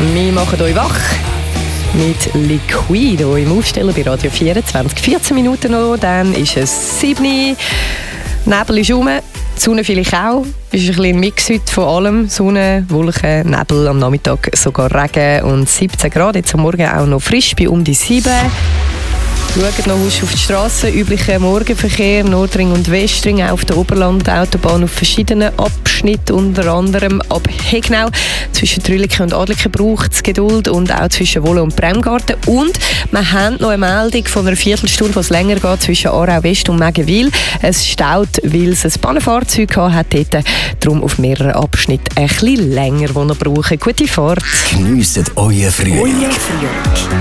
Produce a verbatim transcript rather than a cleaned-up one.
Wir machen euch wach mit Liquido im Aufsteller bei Radio vierundzwanzig. vierzehn Minuten noch, dann ist es sieben Uhr. Nebel ist rum, die Sonne vielleicht auch. Es ist ein bisschen ein Mix heute von allem. Sonne, Wolken, Nebel, am Nachmittag sogar Regen und siebzehn Grad. Jetzt am Morgen auch noch frisch bei um die sieben. Schaut noch auf die Straße, üblicher Morgenverkehr, Nordring und Westring, auch auf der Oberlandautobahn auf verschiedenen Abschnitten, unter anderem ab Hegnau. Zwischen Trüliken und Adliken braucht es Geduld und auch zwischen Wolle und Bremgarten. Und wir haben noch eine Meldung von einer Viertelstunde, was länger geht, zwischen Aarau West und Mägenwil. Es staut, weil es ein Bahnenfahrzeug hat dort. Darum auf mehreren Abschnitten ein bisschen länger, die wir brauchen. Gute Fahrt. Geniesst euer Frühling.